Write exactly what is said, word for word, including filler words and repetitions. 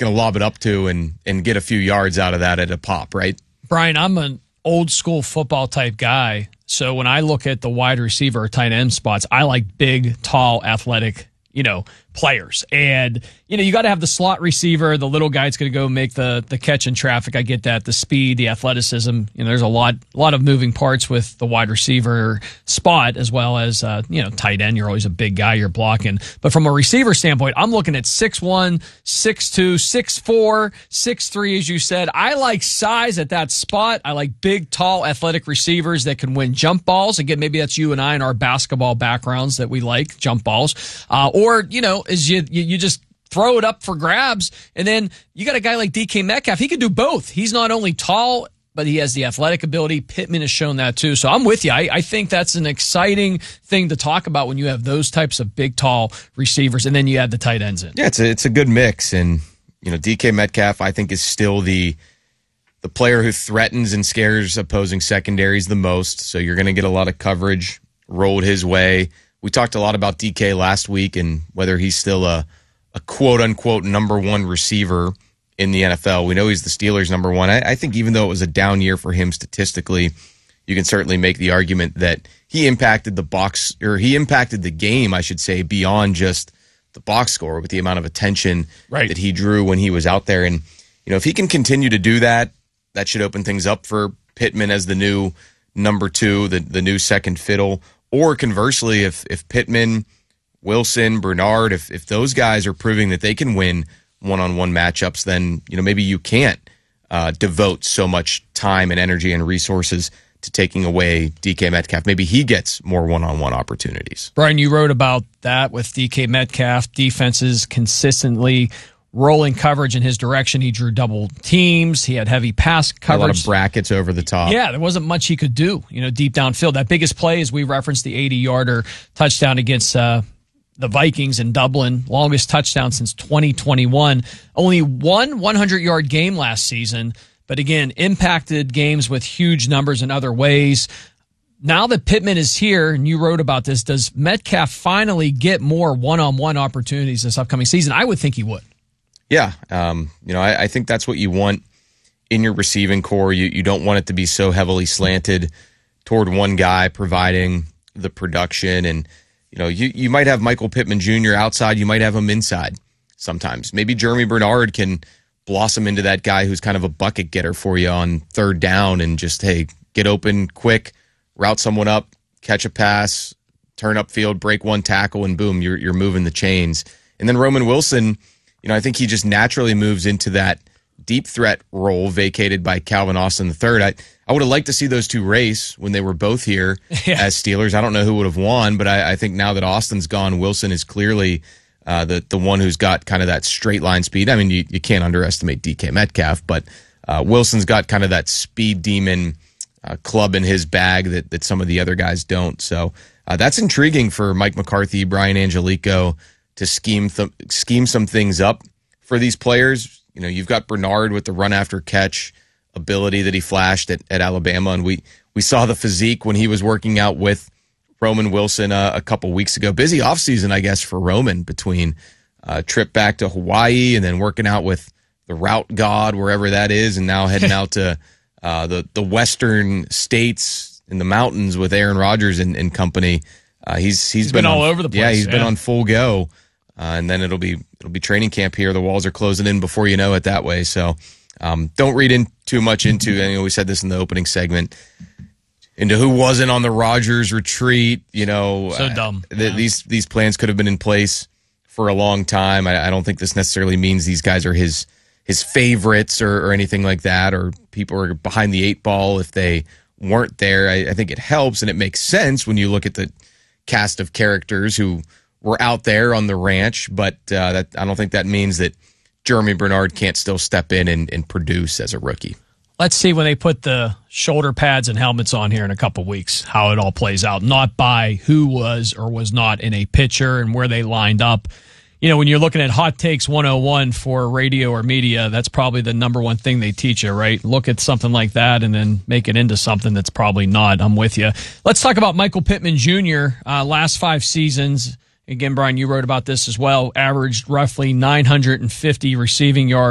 going to lob it up to and, and get a few yards out of that at a pop, right? Brian, I'm an old school football type guy. So when I look at the wide receiver or tight end spots, I like big, tall, athletic, you know, players. And, you know, you got to have the slot receiver. The little guy's going to go make the the catch in traffic. I get that. The speed, the athleticism. You know, there's a lot a lot of moving parts with the wide receiver spot as well as, uh, you know, tight end. You're always a big guy you're blocking. But from a receiver standpoint, I'm looking at six one, six two, six four, six three, as you said. I like size at that spot. I like big, tall, athletic receivers that can win jump balls. Again, maybe that's you and I in our basketball backgrounds that we like, jump balls. Uh, or, you know, is you, you you just throw it up for grabs, and then you got a guy like D K Metcalf. He can do both. He's not only tall, but he has the athletic ability. Pittman has shown that too. So I'm with you. I, I think that's an exciting thing to talk about when you have those types of big, tall receivers, and then you add the tight ends in. Yeah, it's a, it's a good mix, and you know, D K Metcalf I think is still the the player who threatens and scares opposing secondaries the most. So you're going to get a lot of coverage rolled his way. We talked a lot about D K last week and whether he's still a, a quote-unquote number one receiver in the N F L. We know he's the Steelers' number one. I, I think even though it was a down year for him statistically, you can certainly make the argument that he impacted the box, or he impacted the game, I should say, beyond just the box score with the amount of attention right. that he drew when he was out there. And you know, if he can continue to do that, that should open things up for Pittman as the new number two, the, the new second fiddle. Or conversely, if if Pittman, Wilson, Bernard, if if those guys are proving that they can win one-on-one matchups, then you know maybe you can't uh, devote so much time and energy and resources to taking away D K Metcalf. Maybe he gets more one-on-one opportunities. Brian, you wrote about that with D K Metcalf. Defenses consistently rolling coverage in his direction. He drew double teams. He had heavy pass coverage. A lot of brackets over the top. Yeah, there wasn't much he could do, you know, deep downfield. That biggest play, as we referenced, the eighty-yarder touchdown against uh, the Vikings in Dublin. Longest touchdown since twenty twenty-one. Only one hundred-yard game last season, but again, impacted games with huge numbers in other ways. Now that Pittman is here, and you wrote about this, does Metcalf finally get more one-on-one opportunities this upcoming season? I would think he would. Yeah, um, you know, I, I think that's what you want in your receiving core. You you don't want it to be so heavily slanted toward one guy providing the production. And, you know, you, you might have Michael Pittman Junior outside. You might have him inside sometimes. Maybe Jeremy Bernard can blossom into that guy who's kind of a bucket getter for you on third down and just, hey, get open quick, route someone up, catch a pass, turn upfield, break one tackle, and boom, you're you're moving the chains. And then Roman Wilson, you know, I think he just naturally moves into that deep threat role vacated by Calvin Austin the third. I, I would have liked to see those two race when they were both here yeah. as Steelers. I don't know who would have won, but I, I think now that Austin's gone, Wilson is clearly uh, the, the one who's got kind of that straight line speed. I mean, you, you can't underestimate D K Metcalf, but uh, Wilson's got kind of that speed demon uh, club in his bag that, that some of the other guys don't. So uh, that's intriguing for Mike McCarthy, Brian Angelico, to scheme th- scheme some things up for these players. You know, you've got Bernard with the run after catch ability that he flashed at, at Alabama, and we we saw the physique when he was working out with Roman Wilson uh, a couple weeks ago. Busy offseason, I guess, for Roman between a uh, trip back to Hawaii and then working out with the route god, wherever that is, and now heading out to uh, the, the western states in the mountains with Aaron Rodgers and, and company. Uh, he's, he's he's been, been all on, over the place. Yeah, he's yeah. been on full go. Uh, and then it'll be it'll be training camp here. The walls are closing in before you know it that way. So um, don't read in too much into. I know we said this in the opening segment. Into who wasn't on the Rodgers retreat. You know, so dumb. Uh, th- yeah. These these plans could have been in place for a long time. I, I don't think this necessarily means these guys are his his favorites or, or anything like that, or people are behind the eight ball if they weren't there. I, I think it helps and it makes sense when you look at the cast of characters who were out there on the ranch, but uh, that I don't think that means that Jeremy Bernard can't still step in and, and produce as a rookie. Let's see when they put the shoulder pads and helmets on here in a couple weeks, how it all plays out, not by who was or was not in a picture and where they lined up. You know, when you're looking at Hot Takes one oh one for radio or media, that's probably the number one thing they teach you, right? Look at something like that and then make it into something that's probably not. I'm with you. Let's talk about Michael Pittman Junior Uh, last five seasons. Again, Brian, you wrote about this as well. Averaged roughly nine hundred fifty receiving yards